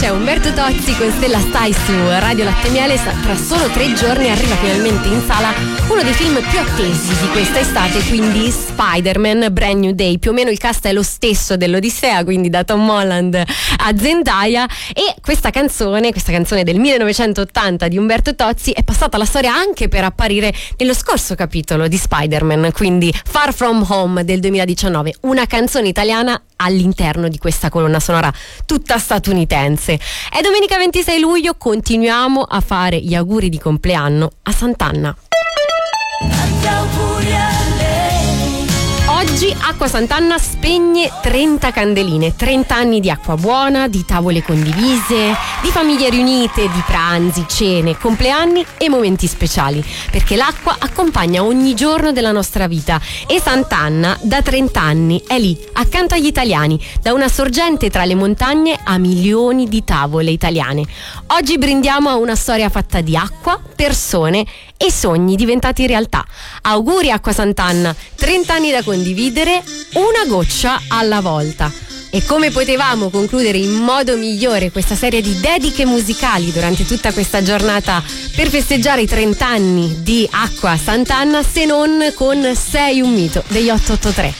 c'è Umberto Tozzi con Stella Stai su Radio Latte Miele. Tra solo 3 giorni arriva finalmente in sala uno dei film più attesi di questa estate, quindi Spider-Man Brand New Day. Più o meno il cast è lo stesso dell'Odissea, quindi da Tom Holland a Zendaya, e questa canzone del 1980 di Umberto Tozzi è passata alla storia anche per apparire nello scorso capitolo di Spider-Man, quindi Far From Home del 2019, una canzone italiana all'interno di questa colonna sonora tutta statunitense. È domenica 26 luglio, continuiamo a fare gli auguri di compleanno a Sant'Anna. Oggi Acqua Sant'Anna spegne 30 candeline, 30 anni di acqua buona, di tavole condivise, di famiglie riunite, di pranzi, cene, compleanni e momenti speciali, perché l'acqua accompagna ogni giorno della nostra vita e Sant'Anna da 30 anni è lì, accanto agli italiani, da una sorgente tra le montagne a milioni di tavole italiane. Oggi brindiamo a una storia fatta di acqua, persone e sogni diventati realtà. Auguri Acqua Sant'Anna, 30 anni da condividere, una goccia alla volta. E come potevamo concludere in modo migliore questa serie di dediche musicali durante tutta questa giornata per festeggiare i 30 anni di Acqua Sant'Anna se non con Sei un mito degli 883.